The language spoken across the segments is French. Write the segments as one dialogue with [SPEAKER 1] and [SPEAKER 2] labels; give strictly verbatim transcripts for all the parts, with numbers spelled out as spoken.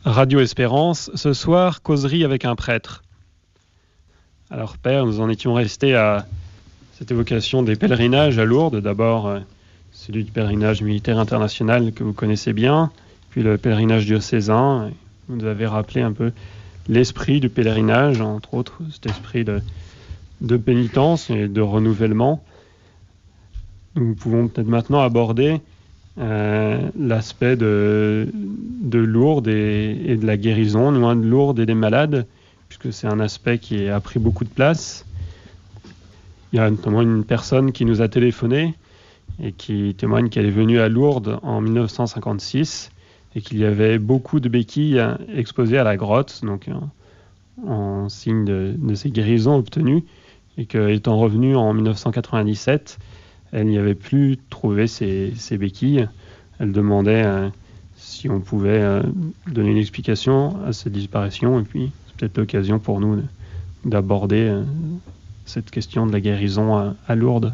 [SPEAKER 1] Radio Espérance, ce soir, causerie avec un prêtre. Alors Père, nous en étions restés à cette évocation des pèlerinages à Lourdes. D'abord, euh, celui du pèlerinage militaire international que vous connaissez bien, puis le pèlerinage diocésain. Vous nous avez rappelé un peu l'esprit du pèlerinage, entre autres cet esprit de, de pénitence et de renouvellement. Nous pouvons peut-être maintenant aborder euh, l'aspect de, de Lourdes et, et de la guérison, loin de Lourdes et des malades, puisque c'est un aspect qui a pris beaucoup de place. Il y a notamment une personne qui nous a téléphoné et qui témoigne qu'elle est venue à Lourdes en dix-neuf cent cinquante-six et qu'il y avait beaucoup de béquilles exposées à la grotte, donc en, en signe de, de ces guérisons obtenues, et qu'étant revenue en dix-neuf cent quatre-vingt-dix-sept, elle n'y avait plus trouvé ces, ces béquilles. Elle demandait euh, si on pouvait euh, donner une explication à cette disparition, et puis c'est peut-être l'occasion pour nous de, d'aborder euh, cette question de la guérison à, à Lourdes.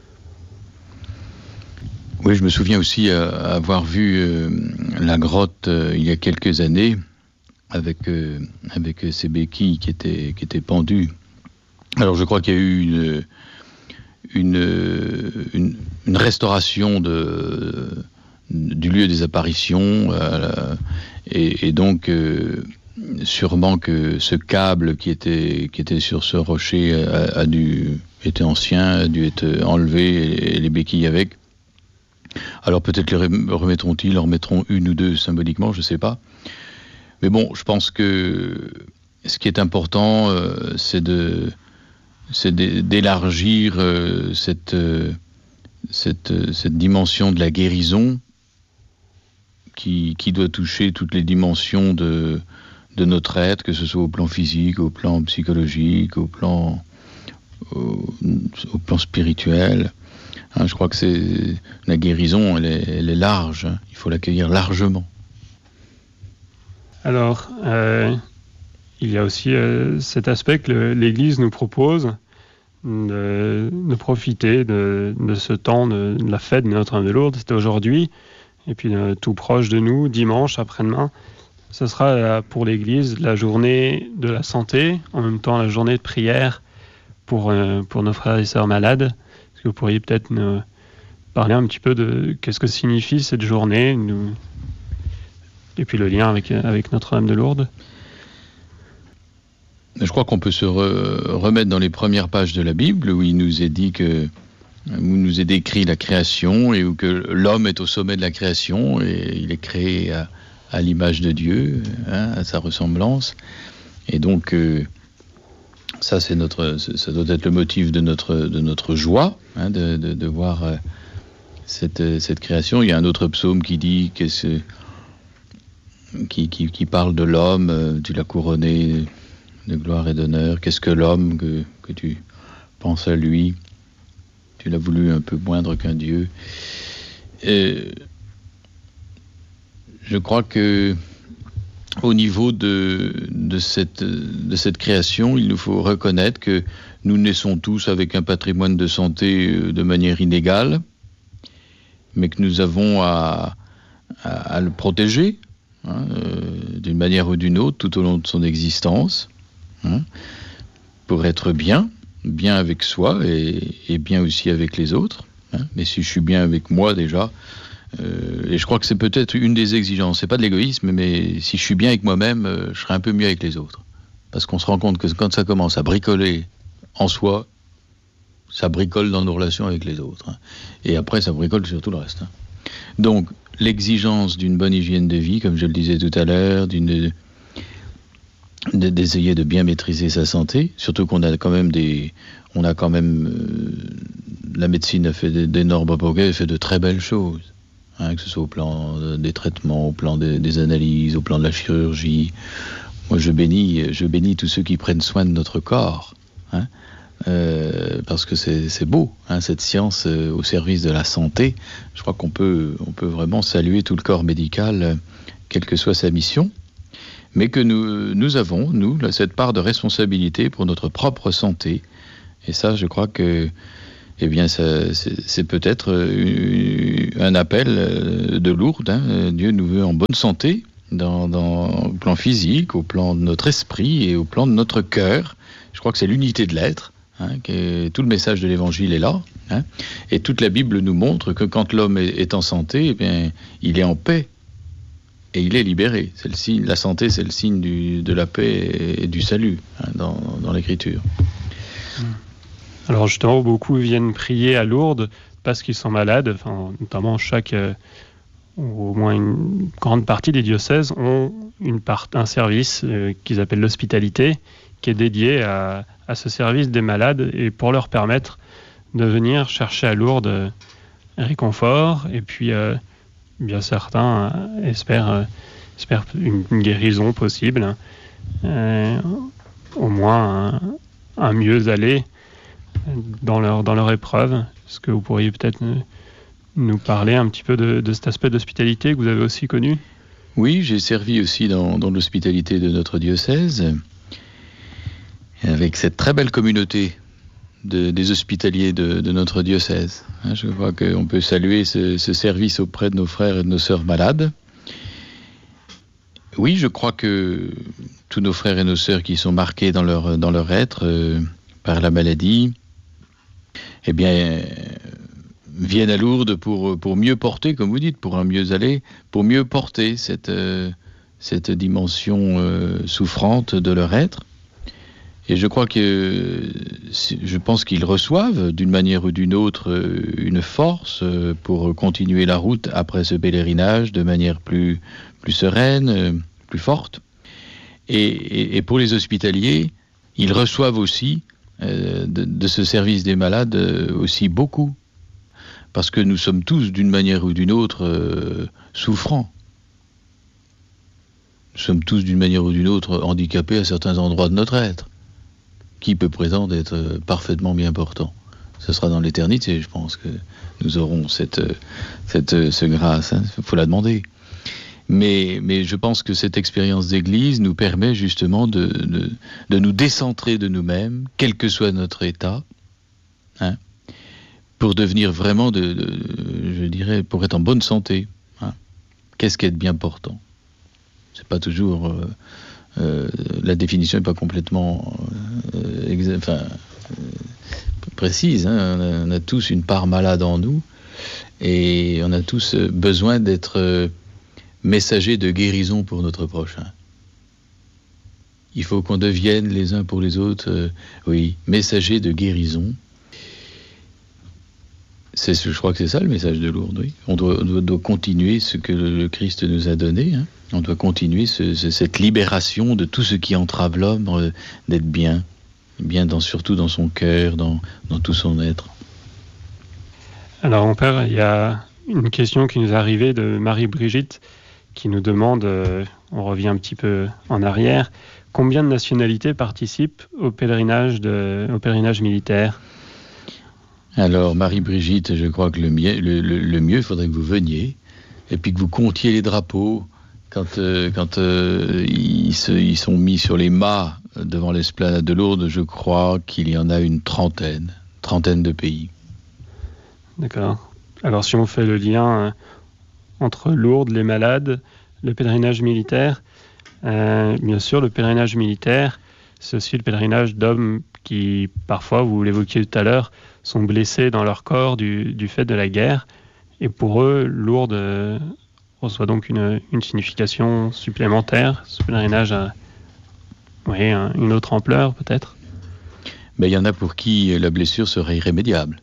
[SPEAKER 2] Oui, je me souviens aussi euh, avoir vu euh, la grotte euh, il y a quelques années avec, euh, avec ces béquilles qui étaient, qui étaient pendues. Alors je crois qu'il y a eu une, une, une, une restauration de, du lieu des apparitions euh, et, et donc euh, sûrement que ce câble qui était, qui était sur ce rocher a, a dû, était ancien, a dû être enlevé et les béquilles avec. Alors peut-être les remettront-ils, en remettront une ou deux symboliquement, je ne sais pas. Mais bon, je pense que ce qui est important, euh, c'est, de, c'est d'élargir euh, cette, euh, cette, cette dimension de la guérison qui, qui doit toucher toutes les dimensions de, de notre être, que ce soit au plan physique, au plan psychologique, au plan, au, au plan spirituel. Hein, je crois que c'est la guérison, elle est, elle est large. Hein. Il faut l'accueillir largement.
[SPEAKER 1] Alors, euh, il y a aussi euh, cet aspect que le, l'Église nous propose de, de profiter de, de ce temps de, de la fête de Notre-Dame de Lourdes. C'était aujourd'hui, et puis euh, tout proche de nous, dimanche après-demain. Ce sera euh, pour l'Église la journée de la santé, en même temps la journée de prière pour, euh, pour nos frères et sœurs malades. Est-ce que vous pourriez peut-être nous parler un petit peu de qu'est-ce que signifie cette journée, nous... et puis le lien avec, avec Notre-Dame de Lourdes?
[SPEAKER 2] Je crois qu'on peut se re- remettre dans les premières pages de la Bible où il nous est dit que, où nous est décrit la création et où que l'homme est au sommet de la création et il est créé à, à l'image de Dieu, hein, à sa ressemblance. Et donc, euh, ça, c'est notre, ça doit être le motif de notre, de notre joie, hein, de, de, de voir euh, cette, cette création. Il y a un autre psaume qui dit que c'est, qui, qui, qui parle de l'homme, euh, tu l'as couronné de gloire et d'honneur. Qu'est-ce que l'homme que, que tu penses à lui? Tu l'as voulu un peu moindre qu'un Dieu. Et je crois que au niveau de, de, cette, de cette création, il nous faut reconnaître que nous naissons tous avec un patrimoine de santé de manière inégale, mais que nous avons à, à, à le protéger, hein, euh, d'une manière ou d'une autre tout au long de son existence, hein, pour être bien, bien avec soi et, et bien aussi avec les autres. Hein. Mais si je suis bien avec moi déjà, euh, et je crois que c'est peut-être une des exigences, c'est pas de l'égoïsme, mais si je suis bien avec moi-même, euh, je serai un peu mieux avec les autres. Parce qu'on se rend compte que quand ça commence à bricoler en soi, ça bricole dans nos relations avec les autres. Hein. Et après, ça bricole sur tout le reste. Hein. Donc, l'exigence d'une bonne hygiène de vie, comme je le disais tout à l'heure, d'une, de, d'essayer de bien maîtriser sa santé, surtout qu'on a quand même des... On a quand même... Euh, la médecine a fait d'énormes progrès, elle fait de très belles choses. Hein, que ce soit au plan des traitements, au plan des, des analyses, au plan de la chirurgie. Moi, je bénis, je bénis tous ceux qui prennent soin de notre corps. Hein. Euh, parce que c'est, c'est beau, hein, cette science euh, au service de la santé. Je crois qu'on peut, on peut vraiment saluer tout le corps médical, euh, quelle que soit sa mission, mais que nous, nous avons, nous, cette part de responsabilité pour notre propre santé. Et ça, je crois que, eh bien, ça, c'est, c'est peut-être euh, un appel euh, de Lourdes. Hein. Dieu nous veut en bonne santé, dans, dans, au plan physique, au plan de notre esprit et au plan de notre cœur. Je crois que c'est l'unité de l'être. Hein, que tout le message de l'Évangile est là. Hein, et toute la Bible nous montre que quand l'homme est, est en santé, eh bien, il est en paix et il est libéré. C'est le signe, la santé, c'est le signe du, de la paix et du salut hein, dans, dans l'Écriture.
[SPEAKER 1] Alors justement, beaucoup viennent prier à Lourdes parce qu'ils sont malades, enfin, notamment chaque, euh, ou au moins une grande partie des diocèses ont une part, un service euh, qu'ils appellent l'hospitalité, qui est dédié à, à ce service des malades et pour leur permettre de venir chercher à Lourdes euh, réconfort et puis euh, bien certains euh, espèrent, euh, espèrent une, une guérison possible, euh, au moins un, un mieux aller dans leur, dans leur épreuve. Est-ce que vous pourriez peut-être nous parler un petit peu de, de cet aspect d'hospitalité que vous avez aussi connu ?
[SPEAKER 2] Oui, j'ai servi aussi dans, dans l'hospitalité de notre diocèse, avec cette très belle communauté de, des hospitaliers de, de notre diocèse. Je crois qu'on peut saluer ce, ce service auprès de nos frères et de nos sœurs malades. Oui, je crois que tous nos frères et nos sœurs qui sont marqués dans leur, dans leur être euh, par la maladie, eh bien, euh, viennent à Lourdes pour, pour mieux porter, comme vous dites, pour un mieux aller, pour mieux porter cette, euh, cette dimension euh, souffrante de leur être. Et je crois que, je pense qu'ils reçoivent d'une manière ou d'une autre une force pour continuer la route après ce pèlerinage de manière plus, plus sereine, plus forte. Et, et, et pour les hospitaliers, ils reçoivent aussi euh, de, de ce service des malades aussi beaucoup. Parce que nous sommes tous d'une manière ou d'une autre euh, souffrants. Nous sommes tous d'une manière ou d'une autre handicapés à certains endroits de notre être. Qui peut prétendre être parfaitement bien portant? Ce sera dans l'éternité, je pense que nous aurons cette, cette, ce grâce. Il hein, faut la demander. Mais, mais je pense que cette expérience d'Église nous permet justement de, de, de nous décentrer de nous-mêmes, quel que soit notre état, hein, pour devenir vraiment, de, de, je dirais, pour être en bonne santé. Hein. Qu'est-ce qu'être bien portant? C'est pas toujours... Euh, Euh, la définition n'est pas complètement euh, exa- enfin, euh, précise. Hein. On, a, on a tous une part malade en nous et on a tous besoin d'être euh, messagers de guérison pour notre prochain. Il faut qu'on devienne les uns pour les autres, euh, oui, messagers de guérison. C'est, je crois que c'est ça le message de Lourdes. Oui. On doit, on doit, doit continuer ce que le, le Christ nous a donné. Hein. On doit continuer ce, ce, cette libération de tout ce qui entrave l'homme euh, d'être bien, bien dans, surtout dans son cœur, dans, dans tout son être.
[SPEAKER 1] Alors mon père, il y a une question qui nous est arrivée de Marie-Brigitte qui nous demande, euh, on revient un petit peu en arrière, combien de nationalités participent au pèlerinage, de, au pèlerinage militaire ?
[SPEAKER 2] Alors, Marie-Brigitte, je crois que le mieux, le, le, le mieux, il faudrait que vous veniez, et puis que vous comptiez les drapeaux. Quand, euh, quand euh, ils, se, ils sont mis sur les mâts devant l'esplanade de Lourdes, je crois qu'il y en a une trentaine, trentaine de pays.
[SPEAKER 1] D'accord. Alors, si on fait le lien euh, entre Lourdes, les malades, le pèlerinage militaire, euh, bien sûr, le pèlerinage militaire, c'est aussi le pèlerinage d'hommes qui, parfois, vous l'évoquiez tout à l'heure, sont blessés dans leur corps du, du fait de la guerre. Et pour eux, Lourdes euh, reçoit donc une, une signification supplémentaire. Ce pèlerinage a oui, un, une autre ampleur, peut-être.
[SPEAKER 2] Mais il y en a pour qui la blessure serait irrémédiable.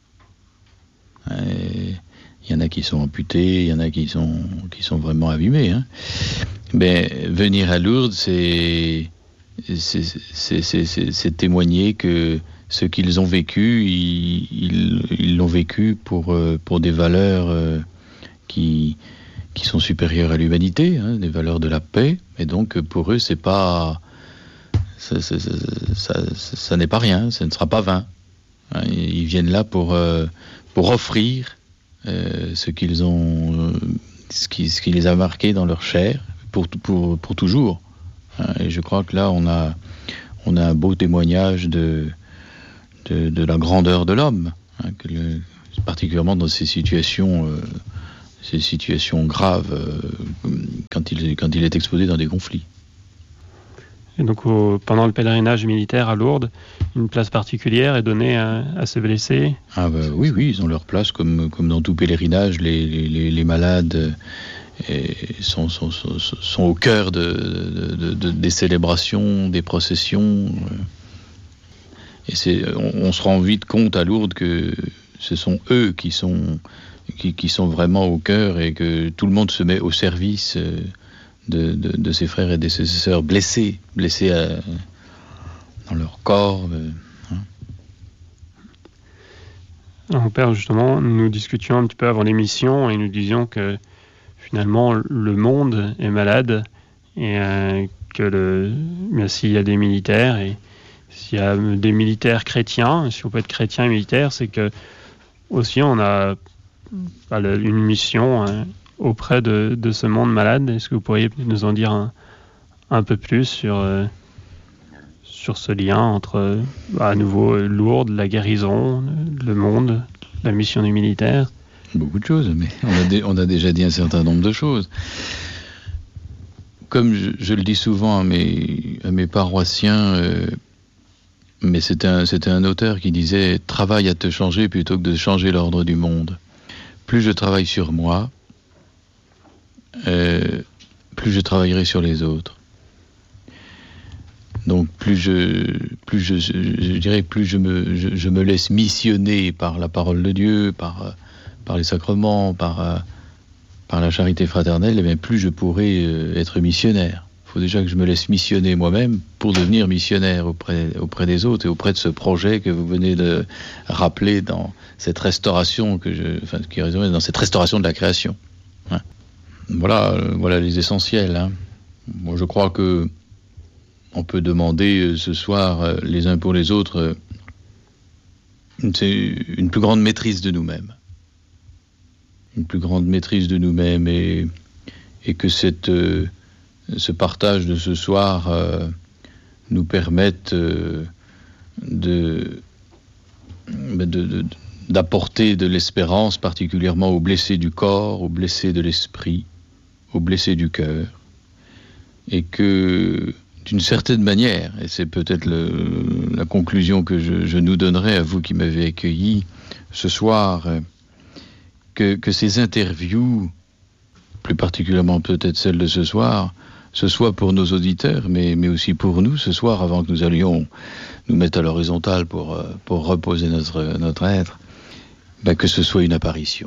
[SPEAKER 2] Il y en a qui sont amputés, il y en a qui sont, qui sont vraiment abîmés. Hein. Mais venir à Lourdes, c'est, c'est, c'est, c'est, c'est, c'est témoigner que ce qu'ils ont vécu, ils, ils, ils l'ont vécu pour, pour des valeurs euh, qui, qui sont supérieures à l'humanité, hein, des valeurs de la paix. Et donc, pour eux, c'est pas, ça, ça, ça, ça, ça n'est pas rien, ça ne sera pas vain. Hein, ils viennent là pour, euh, pour offrir euh, ce qu'ils ont, euh, ce, qui, ce qui les a marqués dans leur chair, pour, pour, pour toujours. Hein, et je crois que là, on a, on a un beau témoignage de De, de la grandeur de l'homme, hein, que le, particulièrement dans ces situations, euh, ces situations graves euh, quand, il, quand il est exposé dans des conflits.
[SPEAKER 1] Et donc, au, pendant le pèlerinage militaire à Lourdes, une place particulière est donnée à, à ces blessés?
[SPEAKER 2] Ah bah, oui, oui, ils ont leur place, comme, comme dans tout pèlerinage, les, les, les malades et sont, sont, sont, sont au cœur de, de, de, des célébrations, des processions. Et c'est, on, on se rend vite compte à Lourdes que ce sont eux qui sont, qui, qui sont vraiment au cœur et que tout le monde se met au service de, de, de ses frères et de ses sœurs blessés, blessés à, dans leur corps. Hein.
[SPEAKER 1] Alors, Père, justement, nous discutions un petit peu avant l'émission et nous disions que finalement le monde est malade et euh, que le, bien, s'il y a des militaires et s'il y a des militaires chrétiens, si on peut être chrétien et militaire, c'est que aussi on a bah, une mission euh, auprès de, de ce monde malade. Est-ce que vous pourriez nous en dire un, un peu plus sur, euh, sur ce lien entre, bah, à nouveau, Lourdes, la guérison, le monde, la mission du militaire?
[SPEAKER 2] Beaucoup de choses, mais on a, dé, on a déjà dit un certain nombre de choses. Comme je, je le dis souvent à mes, à mes paroissiens, euh, mais c'était un, c'était un auteur qui disait « Travaille à te changer plutôt que de changer l'ordre du monde ». Plus je travaille sur moi, euh, plus je travaillerai sur les autres. Donc plus je, plus je, je, je dirais, plus je me, je, je me laisse missionner par la parole de Dieu, par... par les sacrements, par, euh, par la charité fraternelle, eh bien, plus je pourrai euh, être missionnaire. Il faut déjà que je me laisse missionner moi-même pour devenir missionnaire auprès, auprès des autres et auprès de ce projet que vous venez de rappeler dans cette restauration que je, enfin, qui est dans cette restauration de la création. Hein. Voilà, euh, voilà les essentiels. Hein. Moi, je crois que on peut demander euh, ce soir euh, les uns pour les autres euh, c'est une plus grande maîtrise de nous-mêmes. Une plus grande maîtrise de nous-mêmes et, et que cette, euh, ce partage de ce soir euh, nous permette euh, de, de, de, d'apporter de l'espérance, particulièrement aux blessés du corps, aux blessés de l'esprit, aux blessés du cœur, et que d'une certaine manière, et c'est peut-être le, la conclusion que je, je nous donnerai à vous qui m'avez accueilli ce soir, euh, Que, que ces interviews, plus particulièrement peut-être celle de ce soir, ce soit pour nos auditeurs, mais, mais aussi pour nous ce soir, avant que nous allions nous mettre à l'horizontale pour, pour reposer notre, notre être, ben que ce soit une apparition.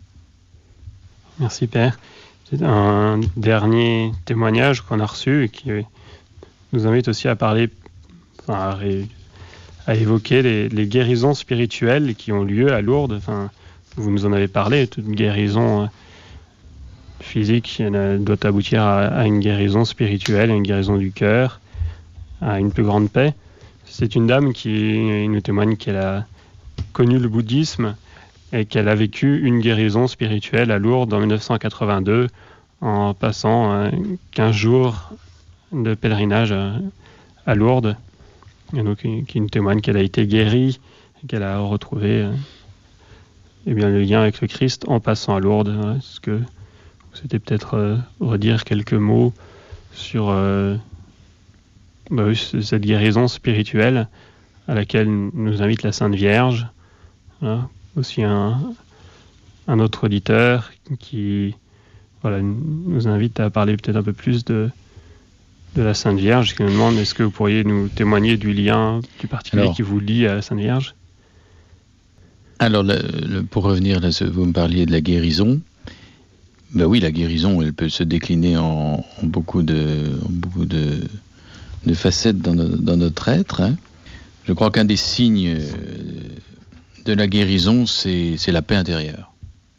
[SPEAKER 1] Merci Père. C'est un dernier témoignage qu'on a reçu et qui nous invite aussi à parler, enfin, à, ré, à évoquer les, les guérisons spirituelles qui ont lieu à Lourdes. Enfin, vous nous en avez parlé, toute guérison physique elle doit aboutir à, à une guérison spirituelle, à une guérison du cœur, à une plus grande paix. C'est une dame qui nous témoigne qu'elle a connu le bouddhisme et qu'elle a vécu une guérison spirituelle à Lourdes en dix-neuf cent quatre-vingt-deux en passant quinze jours de pèlerinage à, à Lourdes. Et donc, qui nous témoigne qu'elle a été guérie, qu'elle a retrouvé eh bien, le lien avec le Christ en passant à Lourdes. Est-ce que vous souhaitez peut-être euh, redire quelques mots sur euh, bah oui, cette guérison spirituelle à laquelle nous invite la Sainte Vierge? Voilà. Aussi un, un autre auditeur qui voilà, nous invite à parler peut-être un peu plus de, de la Sainte Vierge, qui nous demande est-ce que vous pourriez nous témoigner du lien du particulier Alors, qui vous lie à la Sainte Vierge?
[SPEAKER 2] Alors, le, le, pour revenir, là, vous me parliez de la guérison. Ben oui, la guérison, elle peut se décliner en, en beaucoup de, en beaucoup de, de facettes dans, no, dans notre être. Hein. Je crois qu'un des signes de la guérison, c'est, c'est la paix intérieure.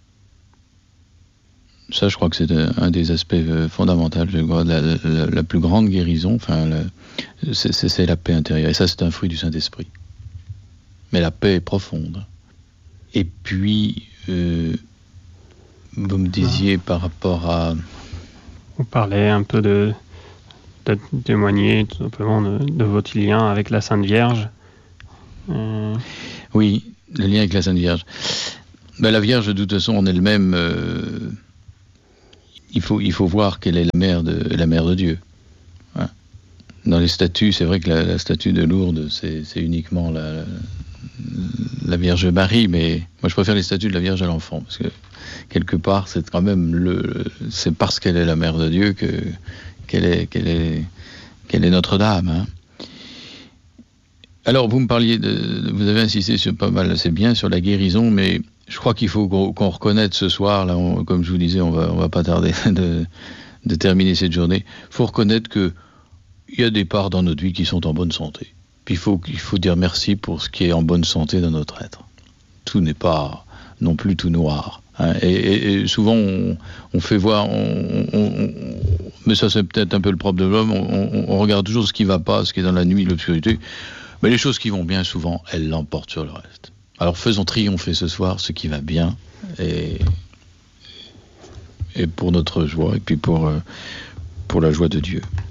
[SPEAKER 2] Ça, je crois que c'est un des aspects fondamentaux. Je crois, la, la, la plus grande guérison, enfin, la, c'est, c'est, c'est la paix intérieure. Et ça, c'est un fruit du Saint-Esprit. Mais la paix est profonde. Et puis, euh, vous me disiez ah. par rapport à...
[SPEAKER 1] Vous parlez un peu de, de témoigner tout simplement de, de votre lien avec la Sainte Vierge. Euh...
[SPEAKER 2] Oui, le lien avec la Sainte Vierge. Ben, la Vierge, de toute façon, en elle-même, euh, il, faut, il faut voir qu'elle est la mère de, la mère de Dieu. Hein. Dans les statues, c'est vrai que la, la statue de Lourdes, c'est, c'est uniquement la, la Vierge Marie, mais moi je préfère les statues de la Vierge à l'enfant, parce que quelque part, c'est quand même le, c'est parce qu'elle est la mère de Dieu que, qu'elle est, qu'elle est, qu'elle est Notre-Dame. Hein. Alors, vous me parliez de, vous avez insisté sur pas mal, c'est bien, sur la guérison, mais je crois qu'il faut qu'on, qu'on reconnaisse ce soir, là, on, comme je vous disais, on va, on va pas tarder de, de terminer cette journée. Il faut reconnaître que il y a des parts dans notre vie qui sont en bonne santé. Puis il faut, il faut dire merci pour ce qui est en bonne santé dans notre être. Tout n'est pas non plus tout noir. Hein. Et, et, et souvent, on, on fait voir, on, on, on, mais ça c'est peut-être un peu le propre de l'homme, on, on, on regarde toujours ce qui va pas, ce qui est dans la nuit, l'obscurité. Mais les choses qui vont bien, souvent, elles l'emportent sur le reste. Alors faisons triompher ce soir ce qui va bien, et, et pour notre joie, et puis pour, pour la joie de Dieu.